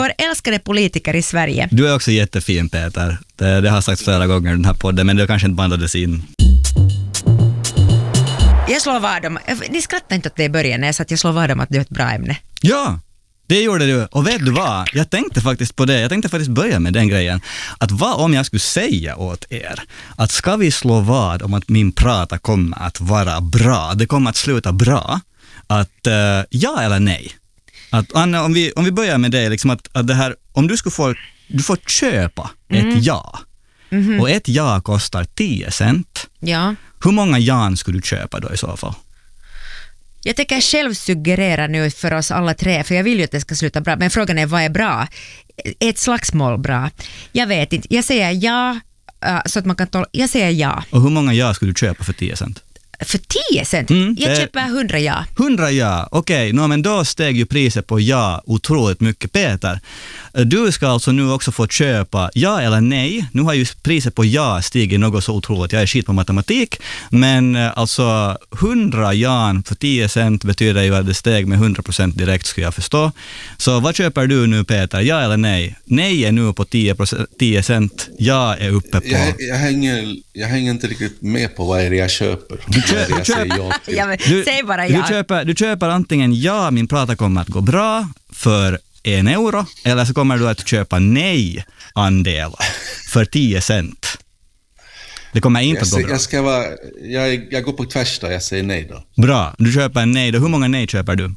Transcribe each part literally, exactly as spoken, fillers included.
Vår älskade politiker i Sverige. Du är också jättefin, Peter. Det, det har sagts flera gånger i den här podden, men det kanske inte bandades in. Jag slår vad om, ni skrattar inte åt det i början när jag sa att jag slår vad om att det är ett bra ämne. Ja, det gjorde du. Och vet du vad? Jag tänkte faktiskt på det. Jag tänkte faktiskt börja med den grejen. Att vad om jag skulle säga åt er att ska vi slå vad om att min prata kommer att vara bra? Det kommer att sluta bra. Att uh, ja eller nej? Att, Anna, om vi, om vi börjar med det, liksom att, att det här, om du skulle få, du får köpa mm. ett ja. Mm-hmm. Och ett ja kostar tio cent. Ja. Hur många jan skulle du köpa då i så fall? Jag tänker själv suggerera nu för oss alla tre, för jag vill ju att det ska sluta bra. Men frågan är, vad är bra? Är ett slagsmål bra? Jag vet inte. Jag säger ja, så att man kan tolka. Jag säger ja. Och hur många ja skulle du köpa för tio cent? För tio cent? Mm, jag det... köper hundra ja. Hundra ja, okej. Okay. No, men då steg ju priset på ja otroligt mycket. Peter, du ska alltså nu också få köpa ja eller nej. Nu har ju priset på ja stigit något så otroligt. Jag är skit på matematik. Men alltså hundra ja för tio cent betyder ju att det steg med hundra procent direkt, skulle jag förstå. Så vad köper du nu, Peter? Ja eller nej? Nej är nu på tio cent. Ja är uppe på... Jag, jag, hänger, jag hänger inte riktigt med på vad är det jag köper. Du, kö, du, köper, ja, men, du, säg bara ja. Du köper, du köper antingen ja, min prata kommer att gå bra för en euro, eller så kommer du att köpa nej-andelar för tio cent. Det kommer inte jag att gå se, bra. Jag, ska vara, jag, jag går på tvärs då, jag säger nej då. Bra, du köper en nej då. Hur många nej köper du?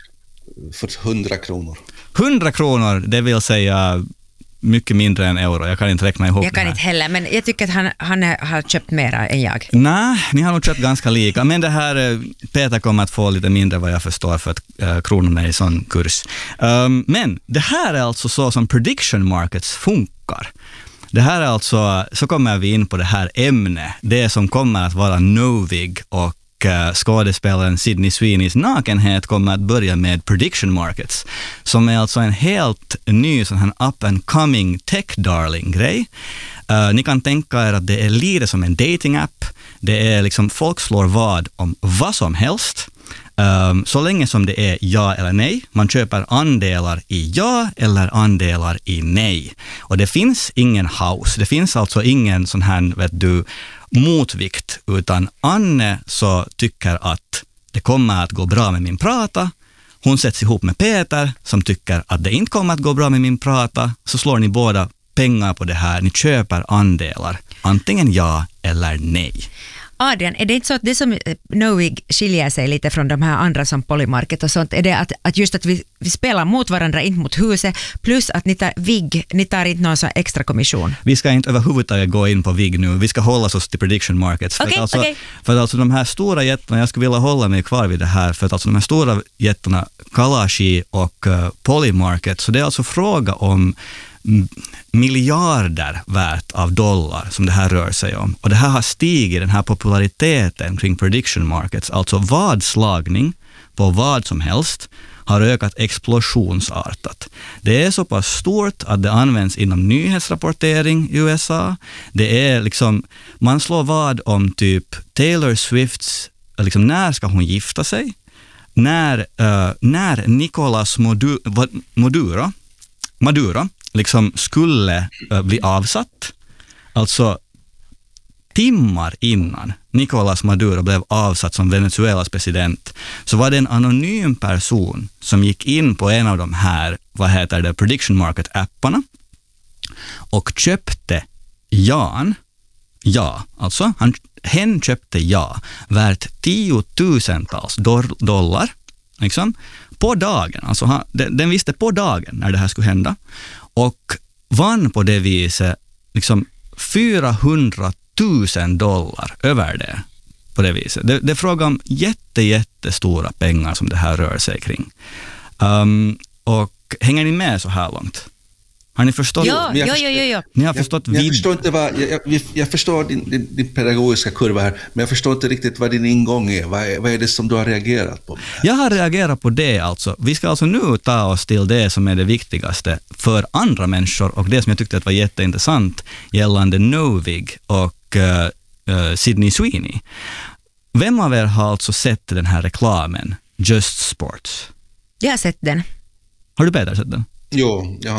För hundra kronor. Hundra kronor, det vill säga mycket mindre än euro. Jag kan inte räkna ihop Jag kan inte heller, men jag tycker att han, han har köpt mera än jag. Nej, ni har nog köpt ganska lika. Men det här, Peter kommer att få lite mindre vad jag förstår för att uh, kronorna är i sån kurs. Um, men det här är alltså så som prediction markets funkar. Det här är alltså, så kommer vi in på det här ämnet. Det som kommer att vara Novig och skådespelaren Sydney Sweeneys nakenhet kommer att börja med prediction markets, som är alltså en helt ny sån här up and coming tech darling grej. Uh, ni kan tänka er att det är lite som en dating app. Det är liksom, folk slår vad om vad som helst. Um, så länge som det är ja eller nej. Man köper andelar i ja eller andelar i nej. Och det finns ingen house. Det finns alltså ingen sån här, vet du, motvikt, utan Anne så tycker att det kommer att gå bra med min prata. Hon sätts ihop med Peter som tycker att det inte kommer att gå bra med min prata. Så slår ni båda pengar på det här. Ni köper andelar. Antingen ja eller nej. Adrian, är det inte så att det som Novig skiljer sig lite från de här andra som Polymarket och sånt, är det att, att just att vi, vi spelar mot varandra, inte mot huset, plus att ni tar V I G, ni tar inte någon så extra kommission? Vi ska inte överhuvudtaget gå in på V I G nu, vi ska hålla oss till prediction markets. För, okay, att alltså, okay. för att alltså de här stora jättarna, jag skulle vilja hålla mig kvar vid det här, för att alltså de här stora jättarna, Kalashi och uh, Polymarket, så det är alltså fråga om miljarder värt av dollar som det här rör sig om. Och det här har stigit, den här populariteten kring prediction markets, alltså vadslagning på vad som helst, har ökat explosionsartat. Det är så pass stort att det används inom nyhetsrapportering i U S A. Det är liksom, man slår vad om typ Taylor Swifts, liksom när ska hon gifta sig? När, uh, när Nicolas Maduro, Maduro, Maduro liksom skulle uh, bli avsatt. Alltså timmar innan Nicolas Maduro blev avsatt som Venezuelas president, så var det en anonym person som gick in på en av de här, vad heter det, prediction market apparna och köpte Jan, ja, alltså han, hen köpte ja värt tiotusentals dollar liksom, på dagen. Alltså han, den, den visste på dagen när det här skulle hända och vann på det viset liksom fyrahundratusen dollar över det på det viset. Det, det är fråga om jätte, jättestora pengar som det här rör sig kring. Um, och hänger ni med så här långt? Har ni förstått? Ja, ja, ja, ja, ja. Ni har förstått jag, jag förstår inte vad, jag, jag, jag förstår din, din, din pedagogiska kurva här, men jag förstår inte riktigt vad din ingång är. Vad, är. vad är det som du har reagerat på? Jag har reagerat på det alltså. Vi ska alltså nu ta oss till det som är det viktigaste för andra människor och det som jag tyckte att var jätteintressant gällande Novig och uh, uh, Sydney Sweeney. Vem av er har alltså sett den här reklamen Just Sports? Jag har sett den. Har du Peter sett den? Jo, jag